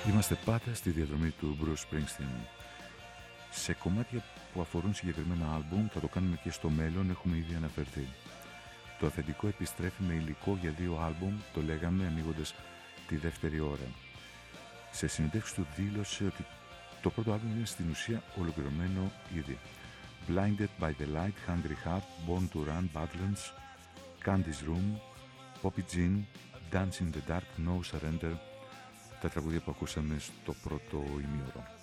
Είμαστε πάντα στη διαδρομή του Bruce Springsteen. Σε κομμάτια που αφορούν συγκεκριμένα άλμπουμ, θα το κάνουμε και στο μέλλον, έχουμε ήδη αναφερθεί. Το αφεντικό επιστρέφει με υλικό για 2 άλμπουμ, το λέγαμε ανοίγοντας τη δεύτερη ώρα. Σε συνεντεύξεις του δήλωσε ότι το πρώτο άλμπουμ είναι στην ουσία ολοκληρωμένο ήδη. Blinded by the Light, Hungry Heart, Born to Run, Badlands, Candy's Room, Poppy Jean, Dance in the Dark, No Surrender, τα τραγούδια που ακούσαμε στο πρώτο ημίωρο.